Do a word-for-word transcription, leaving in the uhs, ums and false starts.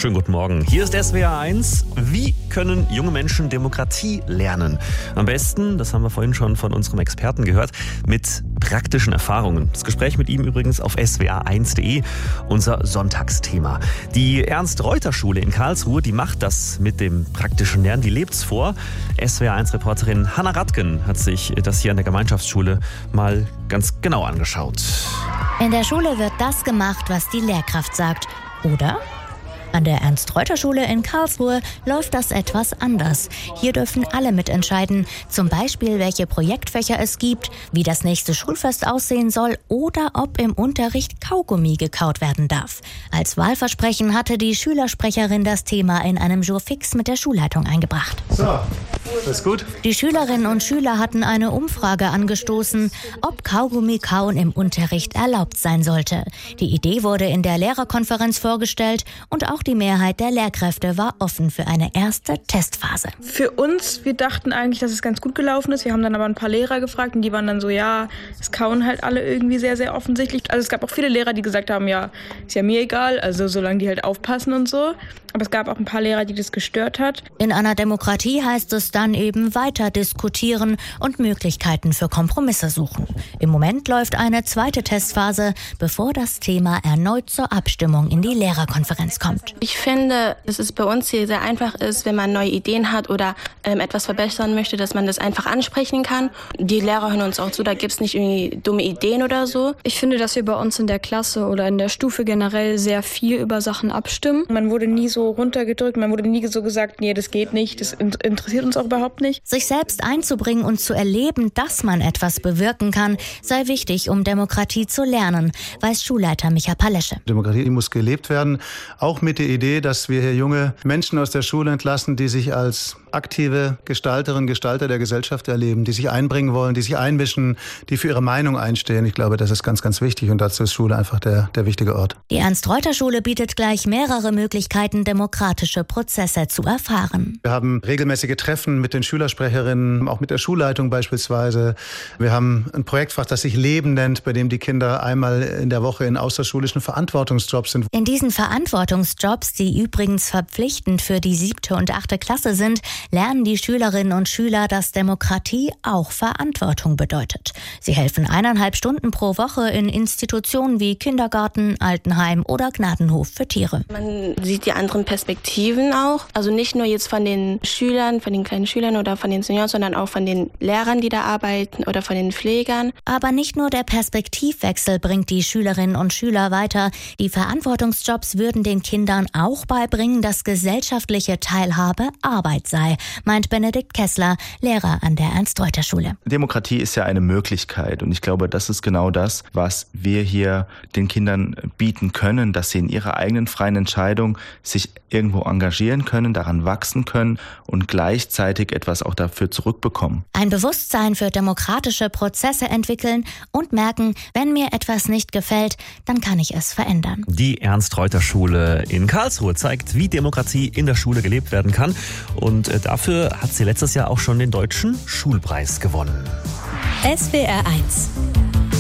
Schönen guten Morgen. Hier ist S W R eins. Wie können junge Menschen Demokratie lernen? Am besten, das haben wir vorhin schon von unserem Experten gehört, mit praktischen Erfahrungen. Das Gespräch mit ihm übrigens auf S W R eins punkt de, unser Sonntagsthema. Die Ernst-Reuter-Schule in Karlsruhe, die macht das mit dem praktischen Lernen, die lebt's vor. S W R eins-Reporterin Hannah Radken hat sich das hier an der Gemeinschaftsschule mal ganz genau angeschaut. In der Schule wird das gemacht, was die Lehrkraft sagt. Oder? An der Ernst-Reuter-Schule in Karlsruhe läuft das etwas anders. Hier dürfen alle mitentscheiden, zum Beispiel welche Projektfächer es gibt, wie das nächste Schulfest aussehen soll oder ob im Unterricht Kaugummi gekaut werden darf. Als Wahlversprechen hatte die Schülersprecherin das Thema in einem Jour fix mit der Schulleitung eingebracht. So, ist gut? Die Schülerinnen und Schüler hatten eine Umfrage angestoßen, ob Kaugummi kauen im Unterricht erlaubt sein sollte. Die Idee wurde in der Lehrerkonferenz vorgestellt und auch die Mehrheit der Lehrkräfte war offen für eine erste Testphase. Für uns, wir dachten eigentlich, dass es ganz gut gelaufen ist. Wir haben dann aber ein paar Lehrer gefragt und die waren dann so, ja, es kauen halt alle irgendwie sehr, sehr offensichtlich. Also es gab auch viele Lehrer, die gesagt haben, ja, ist ja mir egal, also solange die halt aufpassen und so. Aber es gab auch ein paar Lehrer, die das gestört hat. In einer Demokratie heißt es dann eben weiter diskutieren und Möglichkeiten für Kompromisse suchen. Im Moment läuft eine zweite Testphase, bevor das Thema erneut zur Abstimmung in die Lehrerkonferenz kommt. Ich finde, dass es bei uns hier sehr einfach ist, wenn man neue Ideen hat oder ähm, etwas verbessern möchte, dass man das einfach ansprechen kann. Die Lehrer hören uns auch zu, da gibt es nicht irgendwie dumme Ideen oder so. Ich finde, dass wir bei uns in der Klasse oder in der Stufe generell sehr viel über Sachen abstimmen. Man wurde nie so runtergedrückt, man wurde nie so gesagt, nee, das geht nicht, das interessiert uns auch überhaupt nicht. Sich selbst einzubringen und zu erleben, dass man etwas bewirken kann, sei wichtig, um Demokratie zu lernen, weiß Schulleiter Micha Palesche. Demokratie muss gelebt werden, auch mit der Idee, dass wir hier junge Menschen aus der Schule entlassen, die sich als aktive Gestalterinnen, Gestalter der Gesellschaft erleben, die sich einbringen wollen, die sich einmischen, die für ihre Meinung einstehen. Ich glaube, das ist ganz, ganz wichtig und dazu ist Schule einfach der, der wichtige Ort. Die Ernst-Reuter-Schule bietet gleich mehrere Möglichkeiten, demokratische Prozesse zu erfahren. Wir haben regelmäßige Treffen mit den Schülersprecherinnen, auch mit der Schulleitung beispielsweise. Wir haben ein Projektfach, das sich Leben nennt, bei dem die Kinder einmal in der Woche in außerschulischen Verantwortungsjobs sind. In diesen Verantwortungsjobs, die übrigens verpflichtend für die siebte und achte Klasse sind, lernen die Schülerinnen und Schüler, dass Demokratie auch Verantwortung bedeutet. Sie helfen eineinhalb Stunden pro Woche in Institutionen wie Kindergarten, Altenheim oder Gnadenhof für Tiere. Man sieht die anderen Perspektiven auch. Also nicht nur jetzt von den Schülern, von den kleinen Schülern oder von den Senioren, sondern auch von den Lehrern, die da arbeiten oder von den Pflegern. Aber nicht nur der Perspektivwechsel bringt die Schülerinnen und Schüler weiter. Die Verantwortungsjobs würden den Kindern auch beibringen, dass gesellschaftliche Teilhabe Arbeit sei, meint Benedikt Kessler, Lehrer an der Ernst-Reuter-Schule. Demokratie ist ja eine Möglichkeit und ich glaube, das ist genau das, was wir hier den Kindern bieten können, dass sie in ihrer eigenen freien Entscheidung sich irgendwo engagieren können, daran wachsen können und gleichzeitig etwas auch dafür zurückbekommen. Ein Bewusstsein für demokratische Prozesse entwickeln und merken, wenn mir etwas nicht gefällt, dann kann ich es verändern. Die Ernst-Reuter-Schule in Karlsruhe zeigt, wie Demokratie in der Schule gelebt werden kann. Und dafür hat sie letztes Jahr auch schon den Deutschen Schulpreis gewonnen. S W R eins